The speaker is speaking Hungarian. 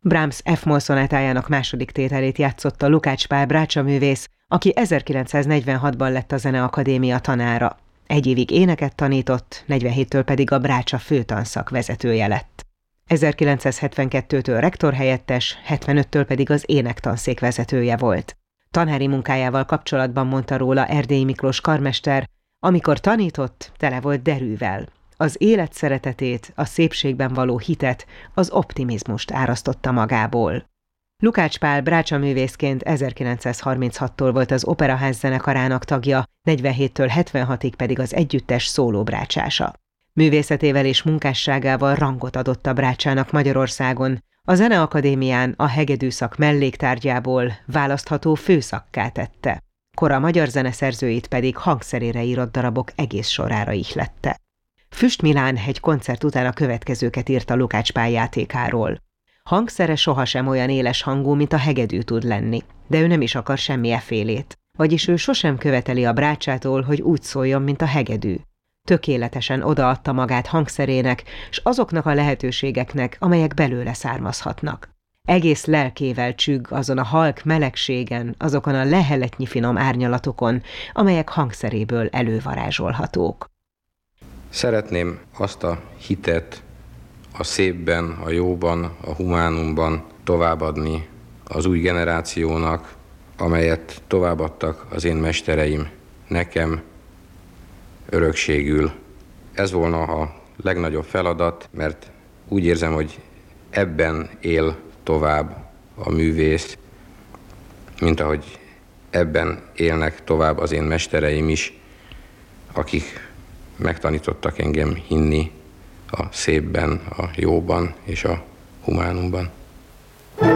Brahms F-moll szonátájának második tételét játszotta Lukács Pál brácsaművész, aki 1946-ban lett a Zeneakadémia tanára. Egy évig éneket tanított, 47-től pedig a Brácsa főtanszak vezetője lett. 1972-től rektorhelyettes, 75-től pedig az énektanszék vezetője volt. Tanári munkájával kapcsolatban mondta róla Erdélyi Miklós karmester, amikor tanított, tele volt derűvel. Az élet szeretetét, a szépségben való hitet, az optimizmust árasztotta magából. Lukács Pál brácsaművészként 1936-tól volt az Operaház zenekarának tagja, 47-től 76-ig pedig az együttes szólóbrácsása. Művészetével és munkásságával rangot adott a brácsának Magyarországon, a Zeneakadémián a hegedűszak melléktárgyából választható főszakká tette. Kora magyar zeneszerzőit pedig hangszerére írott darabok egész sorára ihlette. Füst Milán egy koncert után a következőket írta Lukács Pál játékáról. Hangszere sohasem olyan éles hangú, mint a hegedű tud lenni, de ő nem is akar semmi efélét, vagyis ő sosem követeli a brácsától, hogy úgy szóljon, mint a hegedű. Tökéletesen odaadta magát hangszerének, s azoknak a lehetőségeknek, amelyek belőle származhatnak. Egész lelkével csügg azon a halk melegségen, azokon a leheletnyi finom árnyalatokon, amelyek hangszeréből elővarázsolhatók. Szeretném azt a hitet a szépben, a jóban, a humánumban továbbadni az új generációnak, amelyet továbbadtak az én mestereim nekem örökségül. Ez volna a legnagyobb feladat, mert úgy érzem, hogy ebben él tovább a művész, mint ahogy ebben élnek tovább az én mestereim is, akik megtanítottak engem hinni a szépben, a jóban és a humánumban.